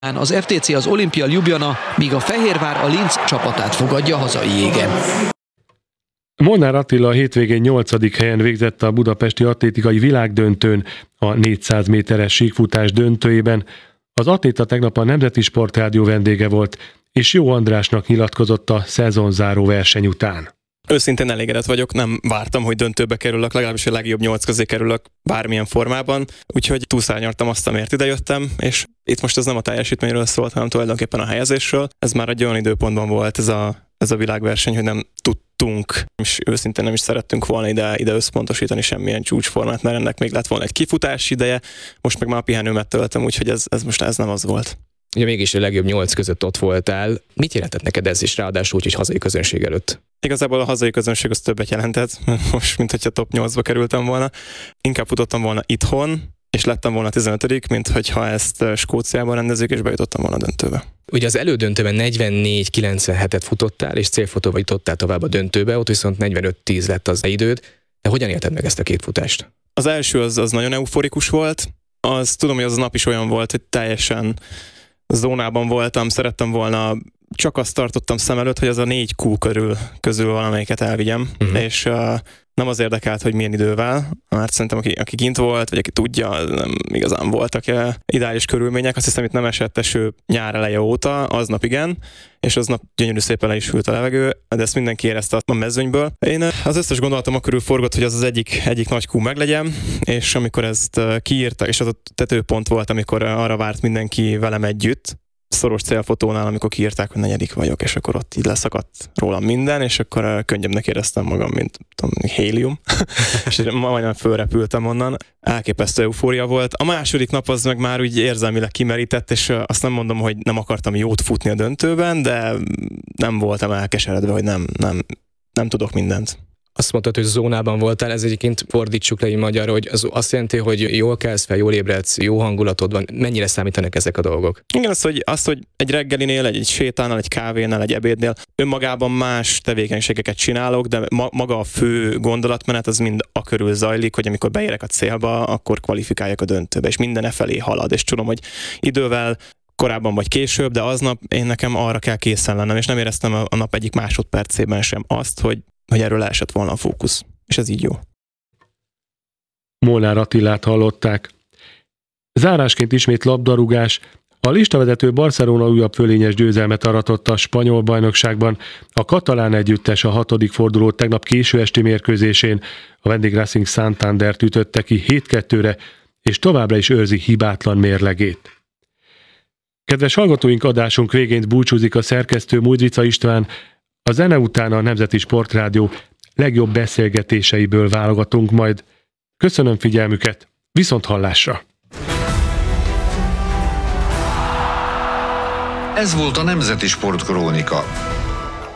Az FTC az Olimpia Ljubljana, míg a Fehérvár a Linz csapatát fogadja hazai jégen. Molnár Attila a hétvégén 8. helyen végzett a budapesti atlétikai világdöntőn a 400 méteres síkfutás döntőjében. Az atléta tegnap a Nemzeti Sportrádió vendége volt, és Jó Andrásnak nyilatkozott a szezonzáró verseny után. Őszintén elégedett vagyok, nem vártam, hogy döntőbe kerülök, legalábbis a legjobb 8 közé kerülök bármilyen formában, úgyhogy túlszárnyaltam azt, amiért idejöttem, és itt most ez nem a teljesítményről szólt, hanem tulajdonképpen a helyezésről. Ez már egy olyan időpontban volt ez a világverseny, hogy nem tudtunk, és őszintén nem is szerettünk volna ide összpontosítani semmilyen csúcsformát, mert ennek még lett volna egy kifutási ideje, most meg már a pihenőmet töltöm, úgyhogy ez nem az volt. Ugye mégis a legjobb 8 között ott voltál. Mit jelentett neked ez is, ráadásul úgy, hogy hazai közönség előtt? Igazából a hazai közönség az többet jelentett, most, mint hogyha top 8-ba kerültem volna. Inkább futottam volna itthon, és lettem volna 15., mint hogyha ezt Skóciában rendezik, és bejutottam volna a döntőbe. Ugye az elődöntőben 44-97-et futottál, és célfotóba jutottál tovább a döntőbe, ott viszont 45-10 lett az időd. De hogyan élted meg ezt a két futást? Az első az nagyon euforikus volt. Az tudom, hogy az a nap is olyan volt, hogy teljesen zónában voltam, szerettem volna, csak azt tartottam szem előtt, hogy az a 4 Q közül valamelyiket elvigyem, és nem az érdekelt, hogy milyen idővel, mert szerintem aki kint volt, vagy aki tudja, nem igazán voltak ideális körülmények, azt hiszem itt nem esett eső nyár eleje óta, aznap igen, és aznap gyönyörű szépen le is fült a levegő, de ezt mindenki érezte a mezőnyből. Én az összes gondolatom körül forgott, hogy az egyik nagy Q meglegyen, és amikor ezt kiírtak, és az a tetőpont volt, amikor arra várt mindenki velem együtt, szoros célfotónál, amikor kiírták, hogy 4. vagyok, és akkor ott így leszakadt rólam minden, és akkor könnyebbnek éreztem magam, mint hélium, és majdnem fölrepültem onnan. Elképesztő eufória volt. A második nap az meg már úgy érzelmileg kimerített, és azt nem mondom, hogy nem akartam jót futni a döntőben, de nem voltam elkeseredve, hogy nem tudok mindent. Azt mondtad, hogy zónában voltál, ez egyébként fordítsuk le így magyarra, hogy az azt jelenti, hogy jól kelsz fel, jól ébredsz, jó hangulatod van. Mennyire számítanak ezek a dolgok? Igen, az, hogy egy reggelinél, egy sétánál, egy kávénál, egy ebédnél önmagában más tevékenységeket csinálok, de maga a fő gondolatmenet az mind akörül zajlik, hogy amikor beérek a célba, akkor kvalifikáljak a döntőbe, és minden e felé halad, és tudom, hogy idővel korábban vagy később, de aznap nekem arra kell készen lennem, és nem éreztem a nap egyik másodpercében sem azt, hogy erről leesett volna a fókusz. És ez így jó. Molnár Attilát hallották. Zárásként ismét labdarúgás. A listavezető Barcelona újabb fölényes győzelmet aratott a spanyol bajnokságban. A katalán együttes a 6. forduló tegnap késő esti mérkőzésén a vendég Racing Santandert ütötte ki 7-2-re, és továbbra is őrzi hibátlan mérlegét. Kedves hallgatóink, adásunk végén búcsúzik a szerkesztő Mújdrica István. A zene után a Nemzeti Sportrádió legjobb beszélgetéseiből válogatunk majd. Köszönöm figyelmüket, viszont hallásra! Ez volt a Nemzeti Sportkrónika.